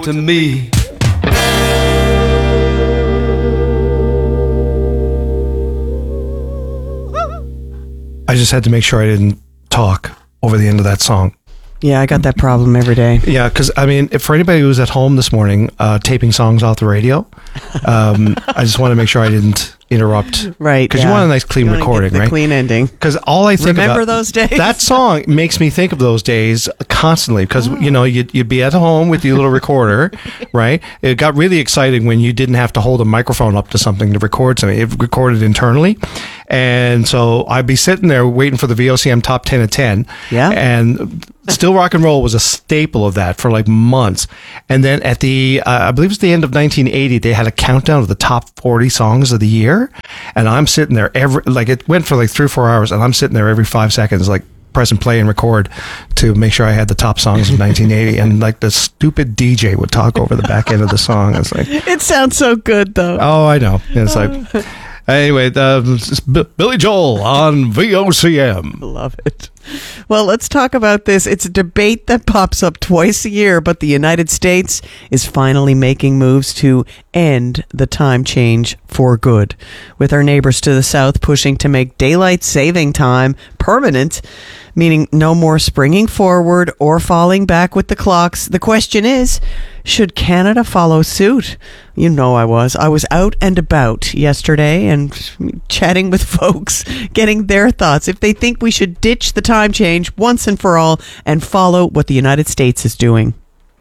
to me. I just had to make sure I didn't talk over the end of that song. Yeah, I got that problem every day. Yeah, because, I mean, for anybody who was at home this morning taping songs off the radio, I just want to make sure I didn't interrupt. Right. Because you want a nice clean recording, right? Clean ending. Because all I think Remember about... those days? That song makes me think of those days constantly. Because, you know, you'd be at home with your little recorder, right? It got really exciting when you didn't have to hold a microphone up to something to record something. It recorded internally. And so I'd be sitting there waiting for the VOCM Top 10 of 10. Yeah. And Still Rock and Roll was a staple of that for like months. And then at the, I believe it was the end of 1980, they had a countdown of the top 40 songs of the year. And I'm sitting there it went for like 3 or 4 hours, and I'm sitting there every 5 seconds, like press and play and record to make sure I had the top songs of 1980. And like the stupid DJ would talk over the back end of the song. It's like, it sounds so good though. Oh, I know. It's like, anyway, it's Billy Joel on VOCM. Love it. Well, let's talk about this. It's a debate that pops up twice a year, but the United States is finally making moves to end the time change for good, with our neighbors to the south pushing to make daylight saving time permanent, meaning no more springing forward or falling back with the clocks. The question is, should Canada follow suit? You know I was out and about yesterday and chatting with folks, getting their thoughts, if they think we should ditch the time change once and for all and follow what the United States is doing.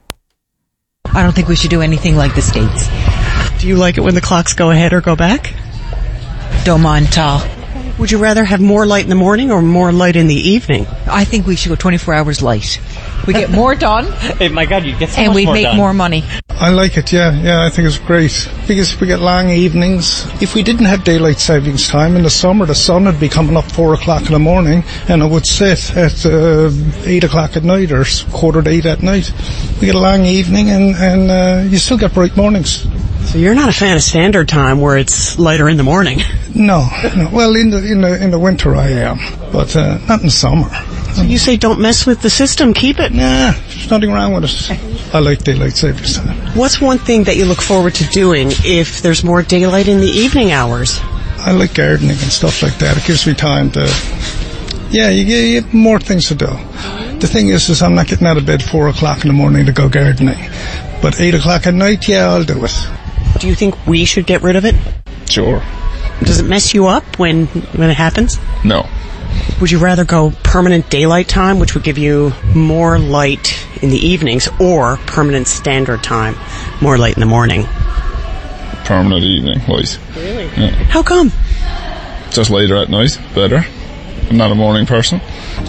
I don't think we should do anything like the States. Do you like it when the clocks go ahead or go back? Don't mind at all. Would you rather have more light in the morning or more light in the evening? I think we should go 24 hours light. We get more done. Hey, my God, you get so and much we more make done. more money. I like it, yeah, I think it's great. Because we get long evenings. If we didn't have daylight savings time in the summer, the sun would be coming up 4 o'clock in the morning and it would set at 8 o'clock at night or 7:45 at night. We get a long evening and you still get bright mornings. So you're not a fan of standard time where it's lighter in the morning? No. Well, in the winter I am, but not in the summer. So you say don't mess with the system, keep it? Nah, there's nothing wrong with it. I like daylight savings time. What's one thing that you look forward to doing if there's more daylight in the evening hours? I like gardening and stuff like that. It gives me time to... Yeah, you get more things to do. The thing is I'm not getting out of bed 4 o'clock in the morning to go gardening. But 8 o'clock at night, yeah, I'll do it. Do you think we should get rid of it? Sure. Does it mess you up when it happens? No. Would you rather go permanent daylight time, which would give you more light in the evenings, or permanent standard time, more light in the morning? Permanent evening light. Really? Yeah. How come? Just later at night, better. I'm not a morning person.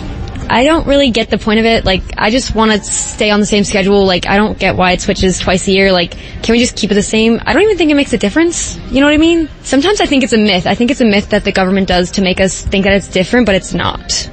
I don't really get the point of it. Like, I just want to stay on the same schedule. Like, I don't get why it switches twice a year. Like, can we just keep it the same? I don't even think it makes a difference. You know what I mean? Sometimes I think it's a myth. I think it's a myth that the government does to make us think that it's different, but it's not.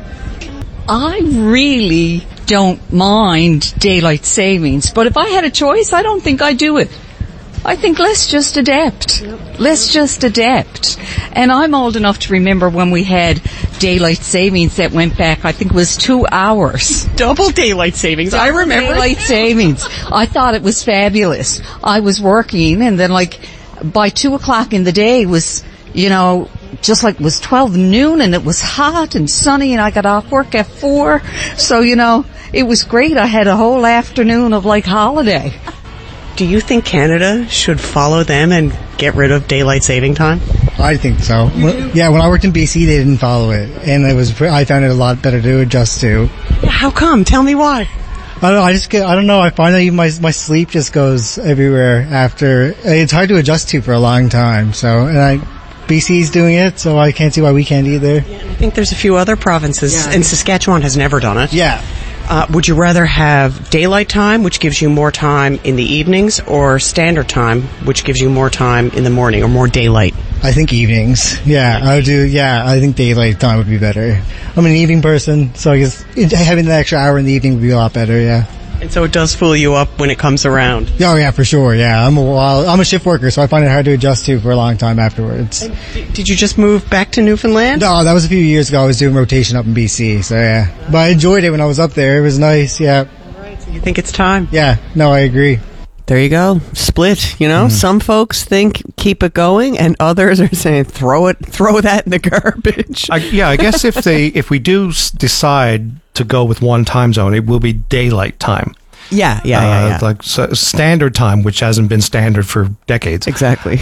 I really don't mind daylight savings, but if I had a choice, I don't think I'd do it. I think let's just adapt. Let's just adapt. And I'm old enough to remember when we had daylight savings that went back, I think it was 2 hours. Double daylight savings. I remember. Daylight savings. I thought it was fabulous. I was working and then like by 2 o'clock in the day was, you know, just like it was 12 noon and it was hot and sunny and I got off work at 4. So, you know, it was great. I had a whole afternoon of like holiday. Do you think Canada should follow them and get rid of daylight saving time? I think so. Yeah, when I worked in BC, they didn't follow it, and I found it a lot better to adjust to. Yeah, how come? Tell me why. I don't know. I find that even my sleep just goes everywhere after. It's hard to adjust to for a long time. So, BC's doing it, so I can't see why we can't either. Yeah, I think there's a few other provinces, and Saskatchewan has never done it. Yeah. Would you rather have daylight time, which gives you more time in the evenings, or standard time, which gives you more time in the morning, or more daylight? I think evenings. Yeah, I would do. Yeah, I think daylight time would be better. I'm an evening person, so I guess having the extra hour in the evening would be a lot better. Yeah. And so it does fool you up when it comes around. Oh yeah, for sure. Yeah, I'm a shift worker, so I find it hard to adjust to for a long time afterwards. And did you just move back to Newfoundland? No, that was a few years ago. I was doing rotation up in BC, so yeah. But I enjoyed it when I was up there. It was nice. Yeah. All right, so you think it's time? Yeah. No, I agree. There you go. Split, Some folks think keep it going and others are saying throw that in the garbage. I guess if we do decide to go with one time zone, it will be daylight time. Yeah. Like standard time, which hasn't been standard for decades. Exactly.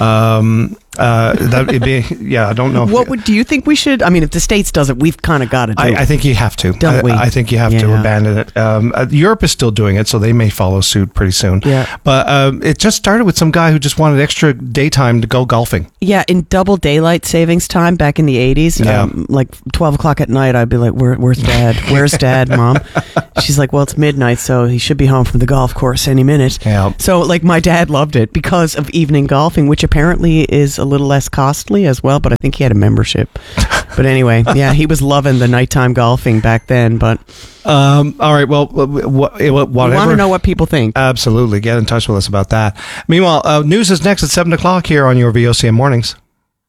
That'd be, I don't know. Do you think we should? I mean, if the States does it, we've kind of got to do it. I think you have to. Don't we? I think you have to abandon it. Europe is still doing it, so they may follow suit pretty soon. Yeah. But it just started with some guy who just wanted extra daytime to go golfing. Yeah, in double daylight savings time back in the 80s, like 12 o'clock at night, I'd be like, where's Dad? Where's Dad, Mom? She's like, well, it's midnight, so he should be home from the golf course any minute. Yeah. So, like, my dad loved it because of evening golfing, which apparently is a little less costly as well, but I think he had a membership. But anyway, he was loving the nighttime golfing back then, but... all right, well, whatever. We want to know what people think. Absolutely. Get in touch with us about that. Meanwhile, news is next at 7 o'clock here on your VOCM Mornings.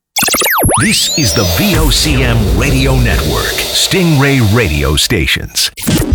This is the VOCM Radio Network, Stingray radio stations.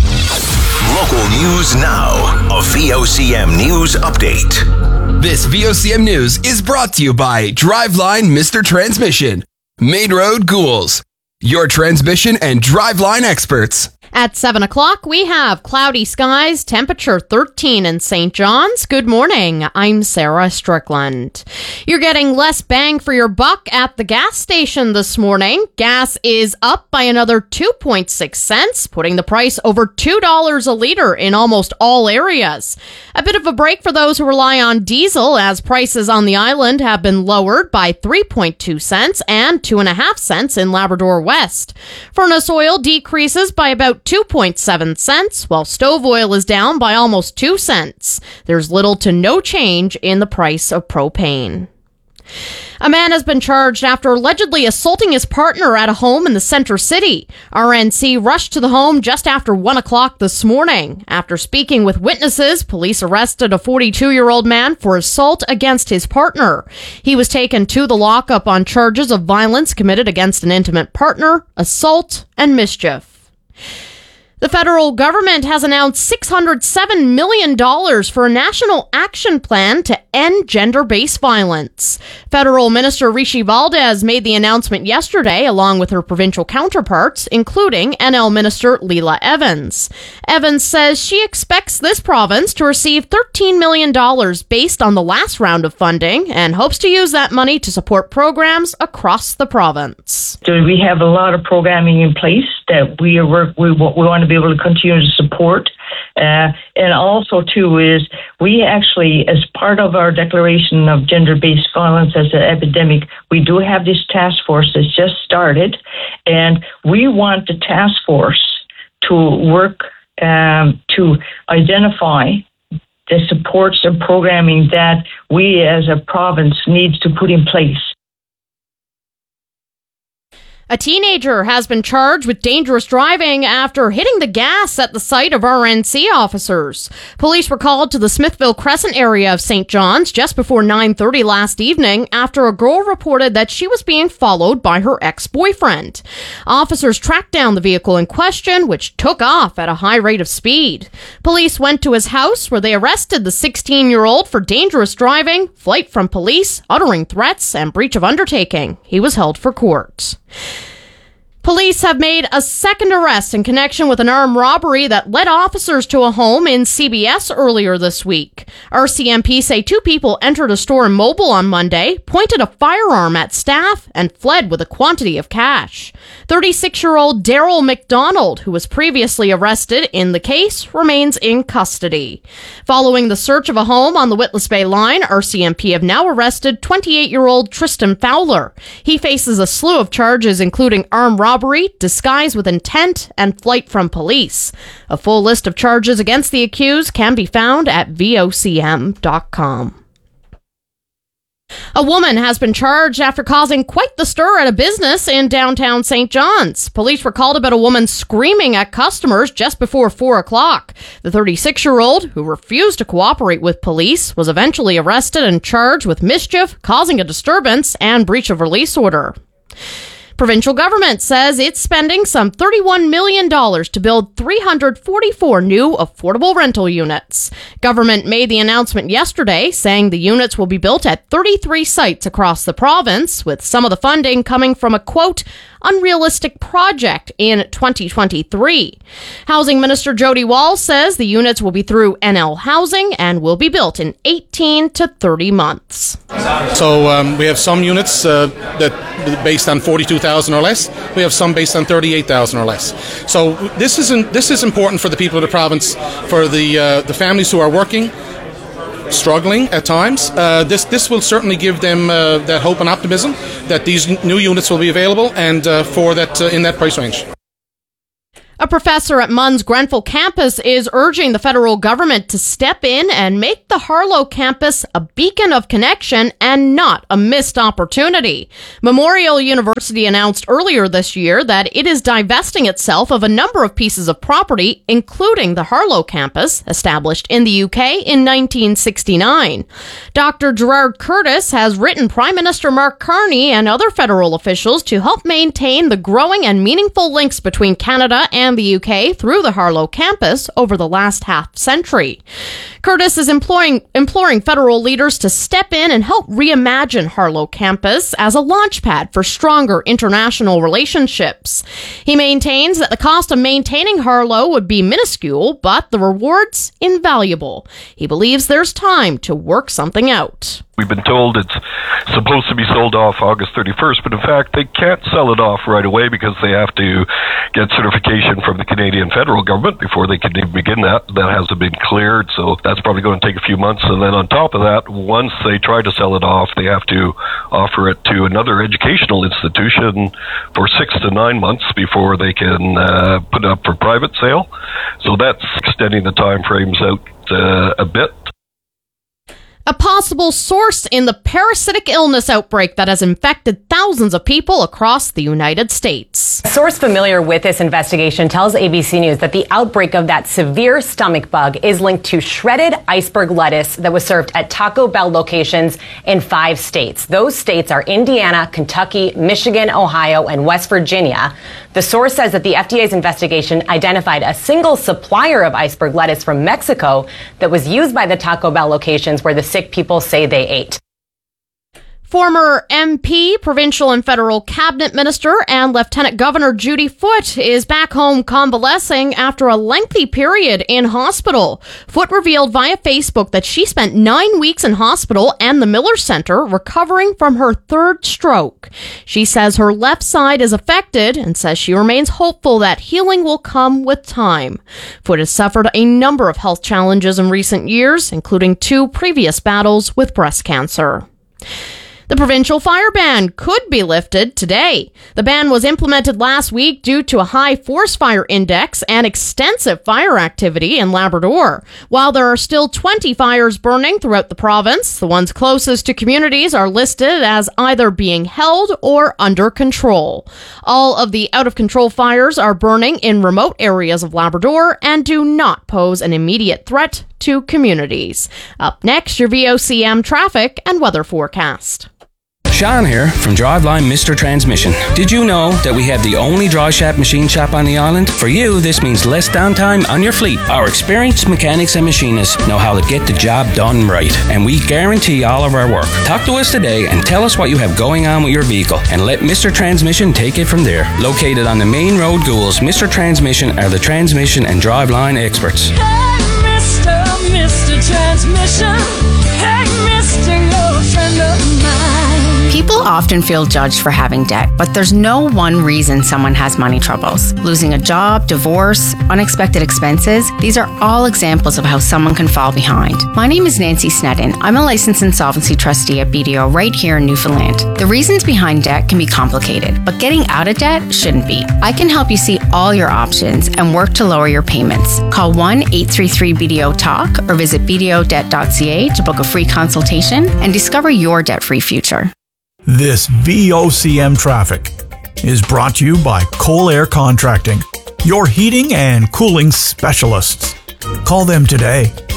Local news now. A VOCM news update. This VOCM news is brought to you by Driveline Mr. Transmission, Main Road Ghouls, your transmission and driveline experts. At 7 o'clock, we have cloudy skies, temperature 13 in St. John's. Good morning. I'm Sarah Strickland. You're getting less bang for your buck at the gas station this morning. Gas is up by another 2.6 cents, putting the price over $2 a liter in almost all areas. A bit of a break for those who rely on diesel, as prices on the island have been lowered by 3.2 cents and 2.5 cents in Labrador West. Furnace oil decreases by about 2.7 cents, while stove oil is down by almost 2 cents. There's little to no change in the price of propane. A man has been charged after allegedly assaulting his partner at a home in the Center City. RNC rushed to the home just after 1 o'clock this morning. After speaking with witnesses, police arrested a 42-year-old man for assault against his partner. He was taken to the lockup on charges of violence committed against an intimate partner, assault, and mischief. The federal government has announced $607 million for a national action plan to end gender-based violence. Federal Minister Rishi Valdez made the announcement yesterday, along with her provincial counterparts, including NL Minister Leela Evans. Evans says she expects this province to receive $13 million based on the last round of funding and hopes to use that money to support programs across the province. So we have a lot of programming in place that we want to be able to continue to support. And also, too, is we actually, as part of our declaration of gender-based violence as an epidemic, we do have this task force that's just started, and we want the task force to work to identify the supports and programming that we as a province needs to put in place. A teenager has been charged with dangerous driving after hitting the gas at the site of RNC officers. Police were called to the Smithville Crescent area of St. John's just before 9:30 last evening after a girl reported that she was being followed by her ex-boyfriend. Officers tracked down the vehicle in question, which took off at a high rate of speed. Police went to his house where they arrested the 16-year-old for dangerous driving, flight from police, uttering threats, and breach of undertaking. He was held for court. Police have made a second arrest in connection with an armed robbery that led officers to a home in CBS earlier this week. RCMP say two people entered a store in Mobile on Monday, pointed a firearm at staff, and fled with a quantity of cash. 36-year-old Daryl McDonald, who was previously arrested in the case, remains in custody. Following the search of a home on the Witless Bay line, RCMP have now arrested 28-year-old Tristan Fowler. He faces a slew of charges, including armed robbery, disguise with intent, and flight from police. A full list of charges against the accused can be found at vocm.com. A woman has been charged after causing quite the stir at a business in downtown St. John's. Police were called about a woman screaming at customers just before 4 o'clock. The 36-year-old, who refused to cooperate with police, was eventually arrested and charged with mischief, causing a disturbance, and breach of release order. Provincial government says it's spending some $31 million to build 344 new affordable rental units. Government made the announcement yesterday, saying the units will be built at 33 sites across the province, with some of the funding coming from a, quote, unrealistic project in 2023. Housing Minister Jody Wall says the units will be through NL Housing and will be built in 18 to 30 months. So we have some units that based on 42,000 or less. We have some based on 38,000 or less. So this is important for the people of the province, for the families who are working, struggling at times. This will certainly give them that hope and optimism that these new units will be available and for that in that price range. A professor at MUN's Grenfell campus is urging the federal government to step in and make the Harlow campus a beacon of connection and not a missed opportunity. Memorial University announced earlier this year that it is divesting itself of a number of pieces of property, including the Harlow campus, established in the UK in 1969. Dr. Gerard Curtis has written Prime Minister Mark Carney and other federal officials to help maintain the growing and meaningful links between Canada and the UK through the Harlow campus over the last half century. Curtis is imploring federal leaders to step in and help reimagine Harlow campus as a launchpad for stronger international relationships. He maintains that the cost of maintaining Harlow would be minuscule, but the rewards invaluable. He believes there's time to work something out. We've been told it's supposed to be sold off August 31st, but in fact, they can't sell it off right away because they have to get certification from the Canadian federal government before they can even begin that. That hasn't been cleared, so that's probably going to take a few months. And then on top of that, once they try to sell it off, they have to offer it to another educational institution for 6 to 9 months before they can put it up for private sale. So that's extending the time frames out a bit. A possible source in the parasitic illness outbreak that has infected thousands of people across the United States. A source familiar with this investigation tells ABC News that the outbreak of that severe stomach bug is linked to shredded iceberg lettuce that was served at Taco Bell locations in 5 states. Those states are Indiana, Kentucky, Michigan, Ohio, and West Virginia. The source says that the FDA's investigation identified a single supplier of iceberg lettuce from Mexico that was used by the Taco Bell locations where the sick people say they ate. Former MP, provincial and federal cabinet minister, and Lieutenant Governor Judy Foote is back home convalescing after a lengthy period in hospital. Foote revealed via Facebook that she spent 9 weeks in hospital and the Miller Center recovering from her 3rd stroke. She says her left side is affected and says she remains hopeful that healing will come with time. Foote has suffered a number of health challenges in recent years, including 2 previous battles with breast cancer. The provincial fire ban could be lifted today. The ban was implemented last week due to a high forest fire index and extensive fire activity in Labrador. While there are still 20 fires burning throughout the province, the ones closest to communities are listed as either being held or under control. All of the out-of-control fires are burning in remote areas of Labrador and do not pose an immediate threat to communities. Up next, your VOCM traffic and weather forecast. Sean here from Driveline Mr. Transmission. Did you know that we have the only dry shop machine shop on the island? For you, this means less downtime on your fleet. Our experienced mechanics and machinists know how to get the job done right, and we guarantee all of our work. Talk to us today and tell us what you have going on with your vehicle, and let Mr. Transmission take it from there. Located on the main road, Goulds, Mr. Transmission are the transmission and driveline experts. Hey, Mr. Transmission. Hey, Mr. Your friend of mine. People often feel judged for having debt, but there's no one reason someone has money troubles. Losing a job, divorce, unexpected expenses, these are all examples of how someone can fall behind. My name is Nancy Snedden. I'm a licensed insolvency trustee at BDO right here in Newfoundland. The reasons behind debt can be complicated, but getting out of debt shouldn't be. I can help you see all your options and work to lower your payments. Call 1-833-BDO-TALK or visit bdodebt.ca to book a free consultation and discover your debt-free future. This VOCM traffic is brought to you by Coal Air Contracting, your heating and cooling specialists. Call them today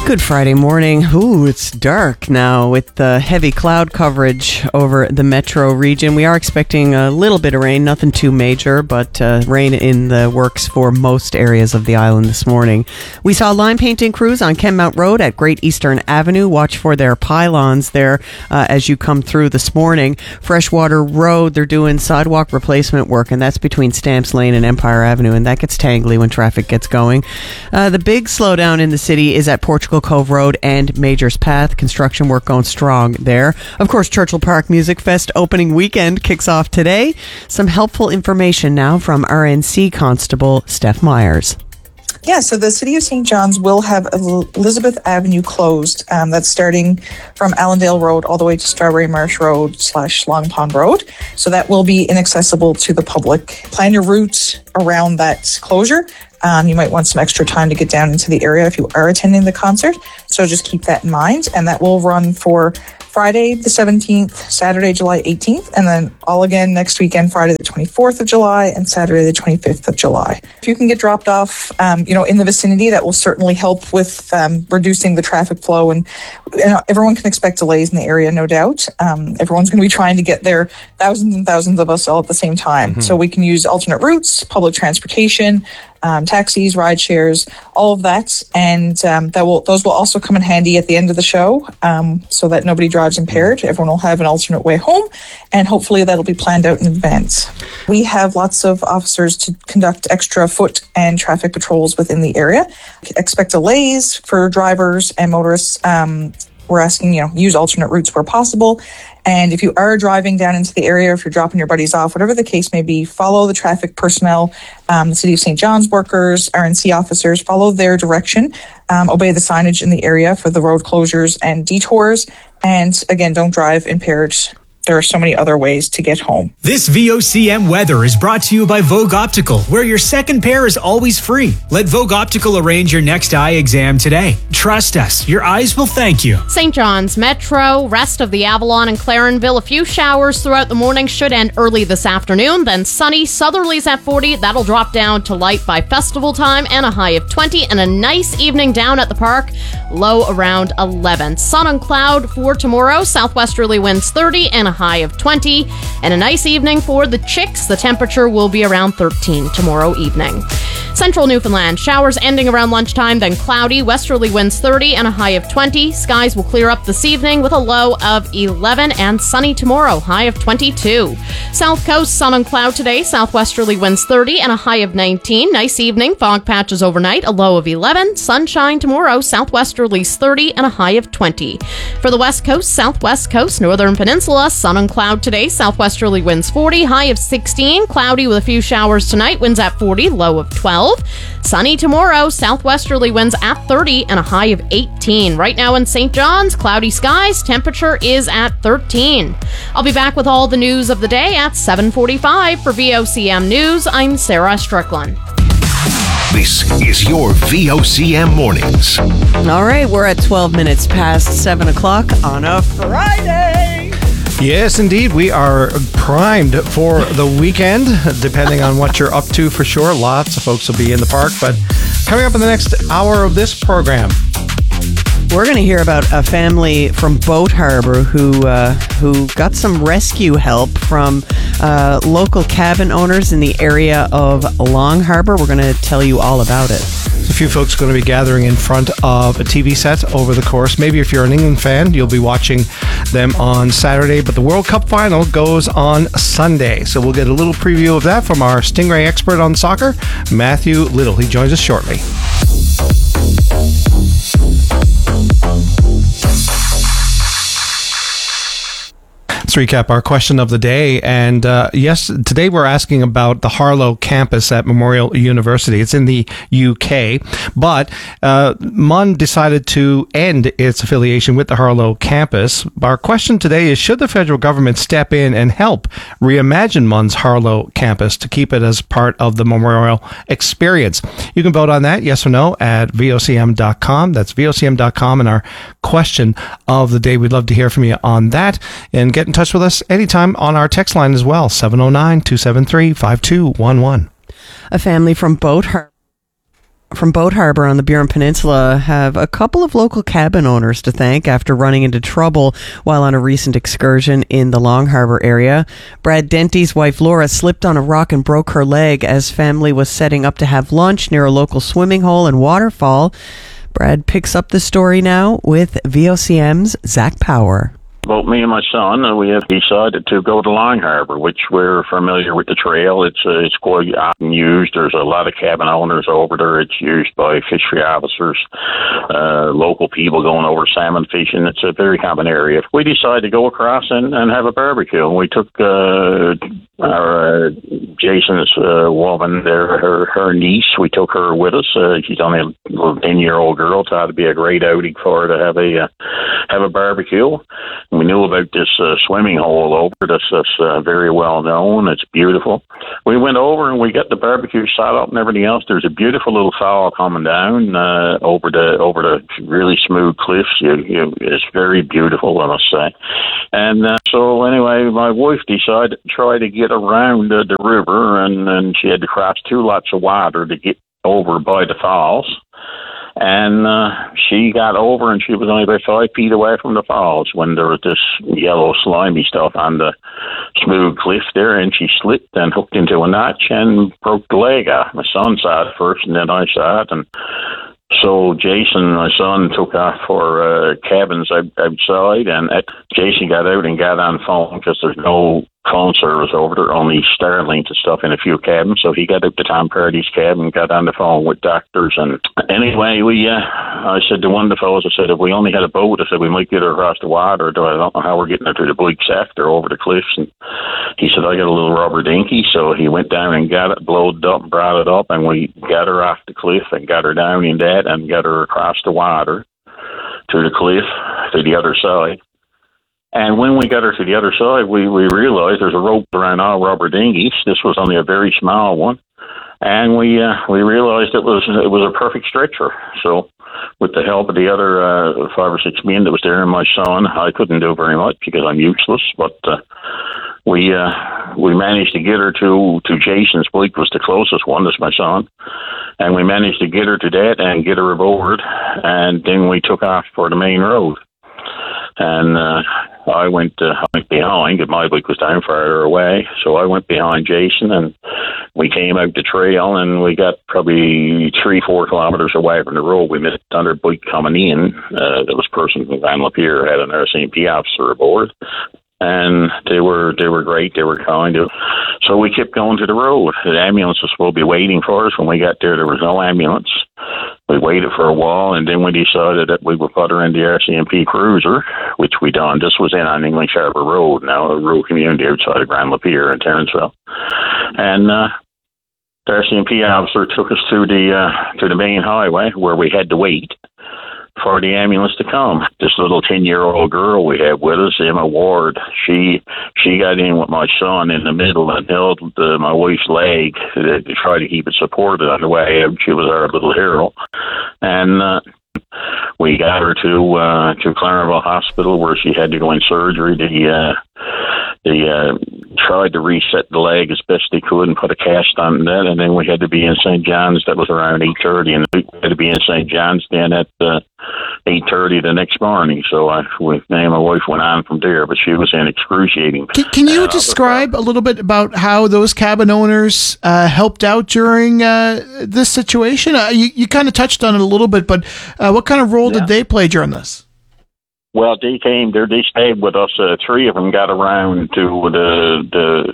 Good Friday morning. Ooh, it's dark now with the heavy cloud coverage over the metro region. We are expecting a little bit of rain, nothing too major, but rain in the works for most areas of the island this morning. We saw line painting crews on Kenmount Road at Great Eastern Avenue. Watch for their pylons there as you come through this morning. Freshwater Road, they're doing sidewalk replacement work, and that's between Stamps Lane and Empire Avenue, and that gets tangly when traffic gets going. The big slowdown in the city is at Portugal Cove Road and Majors Path. Construction work going strong there. Of course, Churchill Park Music Fest opening weekend kicks off today. Some helpful information now from RNC Constable Steph Myers. Yeah, so the City of St. John's will have Elizabeth Avenue closed. That's starting from Allendale Road all the way to Strawberry Marsh Road / Long Pond Road. So that will be inaccessible to the public. Plan your route around that closure. You might want some extra time to get down into the area if you are attending the concert. So just keep that in mind. And that will run for Friday the 17th, Saturday, July 18th, and then all again next weekend, Friday the 24th of July and Saturday the 25th of July. If you can get dropped off, in the vicinity, that will certainly help with reducing the traffic flow. And everyone can expect delays in the area, no doubt. Everyone's going to be trying to get there, thousands and thousands of us all at the same time. Mm-hmm. So we can use alternate routes, public transportation, taxis, ride shares, all of that, and those will also come in handy at the end of the show, so that nobody drives impaired. Everyone will have an alternate way home, and hopefully that'll be planned out in advance. We have lots of officers to conduct extra foot and traffic patrols within the area. Expect delays for drivers and motorists. We're asking, use alternate routes where possible. And if you are driving down into the area, if you're dropping your buddies off, whatever the case may be, follow the traffic personnel, the City of St. John's workers, RNC officers, follow their direction, obey the signage in the area for the road closures and detours. And again, don't drive impaired. There are so many other ways to get home. This VOCM weather is brought to you by Vogue Optical, where your second pair is always free. Let Vogue Optical arrange your next eye exam today. Trust us, your eyes will thank you. St. John's Metro, rest of the Avalon and Clarenville, a few showers throughout the morning, should end early this afternoon. Then sunny, southerlies at 40. That'll drop down to light by festival time and a high of 20. And a nice evening down at the park, low around 11. Sun and cloud for tomorrow, southwesterly winds 30 and a high of 20, and a nice evening for the Chicks. The temperature will be around 13 tomorrow evening. Central Newfoundland, showers ending around lunchtime, then cloudy, westerly winds 30 and a high of 20. Skies will clear up this evening with a low of 11, and sunny tomorrow, high of 22. South Coast, sun and cloud today, southwesterly winds 30 and a high of 19. Nice evening, fog patches overnight, a low of 11. Sunshine tomorrow, southwesterlies 30 and a high of 20. For the West Coast, Southwest Coast, Northern Peninsula, sun and cloud today, southwesterly winds 40, high of 16. Cloudy with a few showers tonight, winds at 40, low of 12. Sunny tomorrow, southwesterly winds at 30 and a high of 18. Right now in St. John's, cloudy skies, temperature is at 13. I'll be back with all the news of the day at 7:45. For VOCM News, I'm Sarah Strickland. This is your VOCM Mornings. All right, we're at 12 minutes past 7 o'clock on a Friday. Yes, indeed. We are primed for the weekend, depending on what you're up to for sure. Lots of folks will be in the park. But coming up in the next hour of this program, we're going to hear about a family from Boat Harbor who got some rescue help from local cabin owners in the area of Long Harbor. We're going to tell you all about it. A few folks are going to be gathering in front of a TV set over the course. Maybe if you're an England fan, you'll be watching them on Saturday, but the World Cup final goes on Sunday. So we'll get a little preview of that from our Stingray expert on soccer, Matthew Little. He joins us shortly. Let's recap our question of the day. And yes, today we're asking about the Harlow campus at Memorial University. It's in the UK, but MUN decided to end its affiliation with the Harlow campus. Our question today is, should the federal government step in and help reimagine MUN's Harlow campus to keep it as part of the Memorial experience? You can vote on that, yes or no, at vocm.com. That's vocm.com. And our question of the day, we'd love to hear from you on that, and get in touch with us anytime on our text line as well, 709-273-5211. A family from Boat Harbor. from Boat Harbor on the Burin Peninsula have a couple of local cabin owners to thank after running into trouble while on a recent excursion in the Long Harbor area. Brad Denty's wife Laura slipped on a rock and broke her leg as family was setting up to have lunch near a local swimming hole and waterfall. Brad picks up the story now with VOCM's Zach Power. Well, me and my son, we have decided to go to Long Harbor, which we're familiar with the trail. It's quite often used. There's a lot of cabin owners over there. It's used by fishery officers, local people going over salmon fishing. It's a very common area. We decided to go across and have a barbecue. And we took our Jason's woman there, her niece. We took her with us. She's only a little 10-year-old girl. Thought it'd be a great outing for her to have a barbecue. We knew about this swimming hole over that's very well known. It's beautiful. We went over and we got the barbecue set up and everything else. There's a beautiful little fall coming down over the really smooth cliffs. It's very beautiful, I must say. And so anyway, my wife decided to try to get around the river, and she had to cross 2 lots of water to get over by the falls. And she got over, and she was only about 5 feet away from the falls when there was this yellow slimy stuff on the smooth cliff there, and she slipped and hooked into a notch and broke the leg out. My son saw it first, and then I saw it, and so Jason, my son, took off for cabins outside, and Jason got out and got on phone because there's no phone service over there, only Starlink and stuff in a few cabins. So he got up to Tom Pardy's cabin, got on the phone with doctors, and anyway, I said to one of the fellows, I said, if we only had a boat, I said we might get her across the water. I don't know how we're getting her to the bleak sector over the cliffs. And he said, I got a little rubber dinghy. So he went down and got it, blowed it up, and brought it up, and we got her off the cliff and got her down in that and got her across the water to the cliff to the other side. And when we got her to the other side, we realized there's a rope around all rubber dinghies. This was only a very small one. And we realized it was a perfect stretcher. So with the help of the other 5 or 6 men that was there and my son, I couldn't do very much because I'm useless. But we managed to get her to Jason's. Blake was the closest one. That's my son. And we managed to get her to that and get her aboard. And then we took off for the main road. And I went behind, and my bike was down farther away, so I went behind Jason, and we came out the trail, and we got probably 3-4 kilometers away from the road. We met another bike coming in. There was a person from Van Lapeer, had an RCMP officer aboard, and they were great. They were kind. So we kept going to the road. The ambulance was supposed to be waiting for us. When we got there was no ambulance. We waited for a while, and then we decided that we would put her in the RCMP cruiser, which we done. This was in on English Harbour Road, now a rural community outside of Grand Lapeer in Terrenceville. And the RCMP officer took us to the main highway where we had to wait for the ambulance to come. This little 10-year-old girl we had with us, Emma Ward, she got in with my son in the middle and held my wife's leg to try to keep it supported on the way out. She was our little hero. And we got her to Clarenville Hospital where she had to go in surgery. They tried to reset the leg as best they could and put a cast on that, and then we had to be in St. John's. That was around 8:30, and we had to be in St. John's then at 8:30 the next morning. So me and my wife went on from there, but she was in excruciating pain. Can you describe a little bit about how those cabin owners helped out during this situation? You kind of touched on it a little bit, but what kind of role did they play during this? Well, they came there. They stayed with us. 3 of them got around to the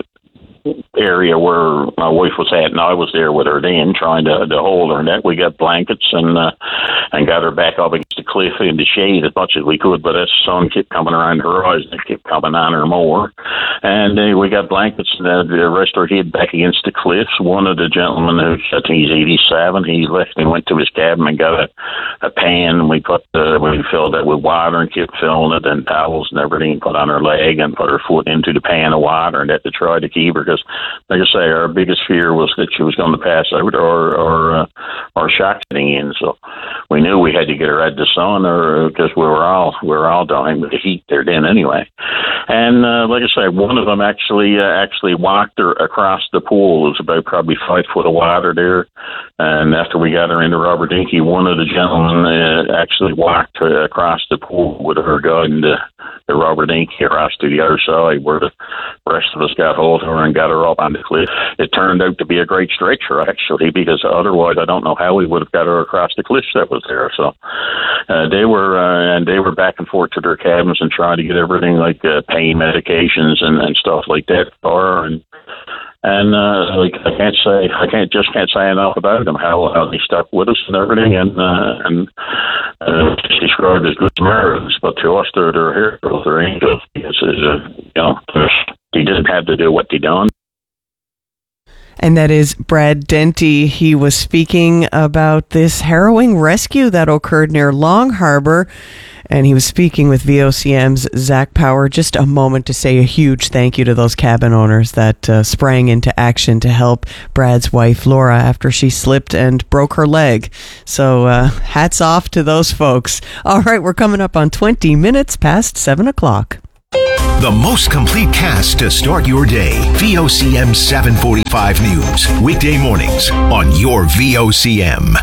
area where my wife was at, and I was there with her then, trying to hold her. And that we got blankets and got her back up against the cliff in the shade as much as we could. But as the sun kept coming around her eyes, it kept coming on her more. And we got blankets and rest her head back against the cliffs. One of the gentlemen, who I think he's 87, he left and went to his cabin and got a pan. And we filled it with water and kept filling it, and towels and everything, put on her leg and put her foot into the pan of water, and that to try to keep her. Because, like I say, our biggest fear was that she was going to pass out or shock setting in. So we knew we had to get her out of the sun, or because we were all dying with the heat there then anyway. And like I said, one of them actually walked her across the pool. It was about probably 5 foot of water there. And after we got her into Robert Dinky, one of the gentlemen actually walked across the pool with her guiding the Robert Dinky across to the other side, where the rest of us got hold of her and got her up on the cliff. It turned out to be a great stretcher, actually, because otherwise I don't know how we would have got her across the cliff that was there. So they were back and forth to their cabins and trying to get everything like pain medications and stuff like that for her. And like I can't say enough about them, how they stuck with us and everything, and she's described as good Samaritans, but to us they're heroes, they're angels, because they didn't have to do what they done. And that is Brad Denty. He was speaking about this harrowing rescue that occurred near Long Harbor. And he was speaking with VOCM's Zach Power. Just a moment to say a huge thank you to those cabin owners that sprang into action to help Brad's wife, Laura, after she slipped and broke her leg. So hats off to those folks. All right, we're coming up on 20 minutes past 7 o'clock. The most complete cast to start your day. VOCM 745 News. Weekday mornings on your VOCM.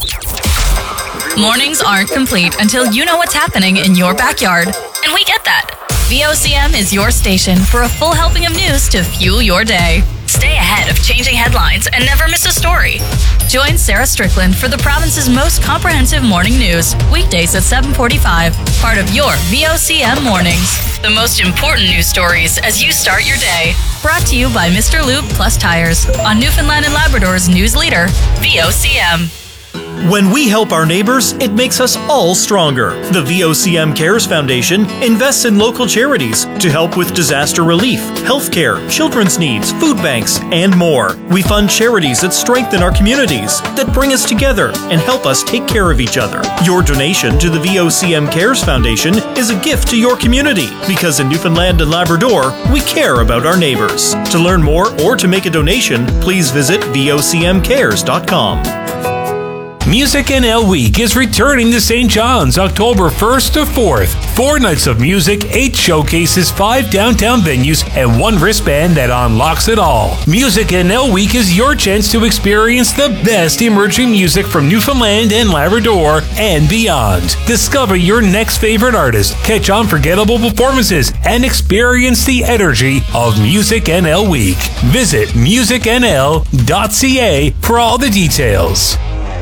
Mornings aren't complete until you know what's happening in your backyard. And we get that. VOCM is your station for a full helping of news to fuel your day. Stay ahead of changing headlines and never miss a story. Join Sarah Strickland for the province's most comprehensive morning news, weekdays at 7:45, part of your VOCM mornings. The most important news stories as you start your day. Brought to you by Mr. Lube Plus Tires on Newfoundland and Labrador's news leader, VOCM. When we help our neighbors, it makes us all stronger. The VOCM Cares Foundation invests in local charities to help with disaster relief, healthcare, children's needs, food banks, and more. We fund charities that strengthen our communities, that bring us together and help us take care of each other. Your donation to the VOCM Cares Foundation is a gift to your community, because in Newfoundland and Labrador, we care about our neighbors. To learn more or to make a donation, please visit vocmcares.com. Music NL Week is returning to St. John's October 1st to 4th. 4 nights of music, 8 showcases, 5 downtown venues, and 1 wristband that unlocks it all. Music NL Week is your chance to experience the best emerging music from Newfoundland and Labrador and beyond. Discover your next favorite artist, catch unforgettable performances, and experience the energy of Music NL Week. Visit musicnl.ca for all the details.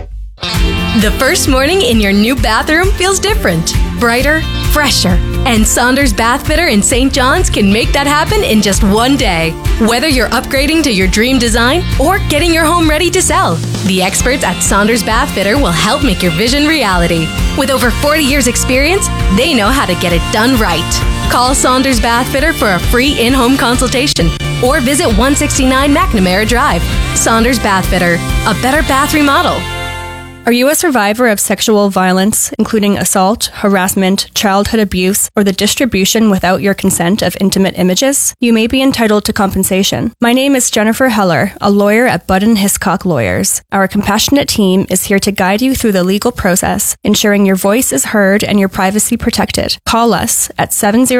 The first morning in your new bathroom feels different, brighter, fresher. And Saunders Bath Fitter in St. John's can make that happen in just one day. Whether you're upgrading to your dream design or getting your home ready to sell, the experts at Saunders Bath Fitter will help make your vision reality. With over 40 years experience, they know how to get it done right. Call Saunders Bath Fitter for a free in-home consultation or visit 169 McNamara Drive. Saunders Bath Fitter, a better bath remodel. Are you a survivor of sexual violence, including assault, harassment, childhood abuse, or the distribution without your consent of intimate images? You may be entitled to compensation. My name is Jennifer Heller, a lawyer at Budden Hiscock Lawyers. Our compassionate team is here to guide you through the legal process, ensuring your voice is heard and your privacy protected. Call us at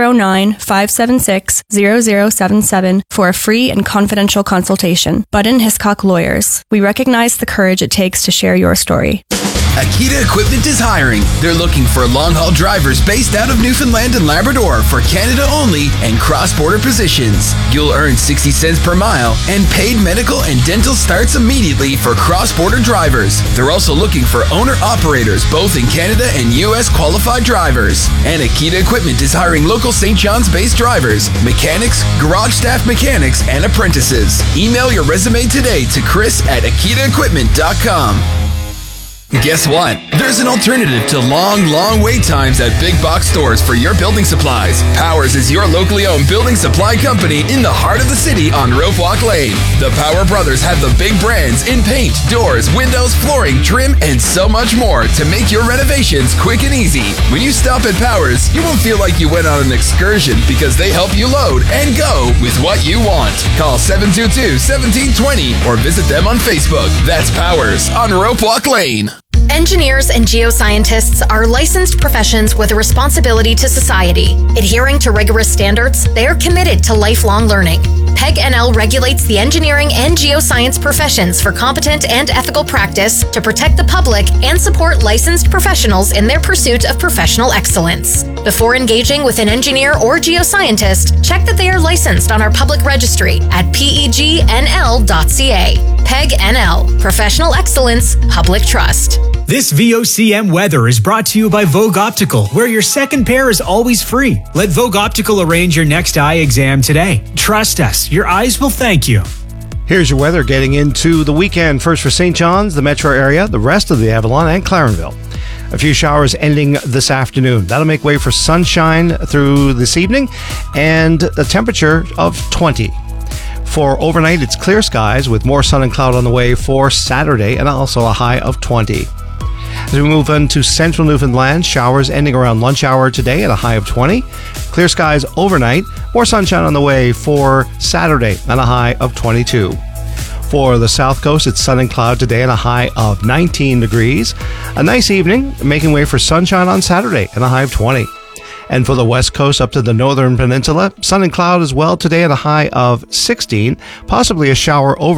709-576-0077 for a free and confidential consultation. Budden Hiscock Lawyers. We recognize the courage it takes to share your story. Akita Equipment is hiring. They're looking for long-haul drivers based out of Newfoundland and Labrador for Canada only and cross-border positions. You'll earn 60 cents per mile, and paid medical and dental starts immediately for cross-border drivers. They're also looking for owner-operators both in Canada and U.S. qualified drivers. And Akita Equipment is hiring local St. John's-based drivers, mechanics, garage staff mechanics, and apprentices. Email your resume today to chris@akitaequipment.com. Guess what? There's an alternative to long wait times at big box stores for your building supplies. Powers is your locally owned building supply company in the heart of the city on Rope Walk Lane. The Power Brothers have the big brands in paint, doors, windows, flooring, trim, and so much more to make your renovations quick and easy. When you stop at Powers, you won't feel like you went on an excursion because they help you load and go with what you want. Call 722-1720 or visit them on Facebook. That's Powers on Rope Walk Lane. Engineers and geoscientists are licensed professions with a responsibility to society. Adhering to rigorous standards, they are committed to lifelong learning. PEG-NL regulates the engineering and geoscience professions for competent and ethical practice to protect the public and support licensed professionals in their pursuit of professional excellence. Before engaging with an engineer or geoscientist, check that they are licensed on our public registry at pegnl.ca. PEG-NL, Professional Excellence, Public Trust. This VOCM weather is brought to you by Vogue Optical, where your second pair is always free. Let Vogue Optical arrange your next eye exam today. Trust us, your eyes will thank you. Here's your weather getting into the weekend. First for St. John's, the metro area, the rest of the Avalon, and Clarenville. A few showers ending this afternoon. That'll make way for sunshine through this evening and a temperature of 20. For overnight, it's clear skies with more sun and cloud on the way for Saturday and also a high of 20. As we move into central Newfoundland, showers ending around lunch hour today at a high of 20. Clear skies overnight, more sunshine on the way for Saturday and a high of 22. For the south coast, it's sun and cloud today and a high of 19 degrees. A nice evening, making way for sunshine on Saturday and a high of 20. And for the west coast up to the northern peninsula, sun and cloud as well today at a high of 16, possibly a shower over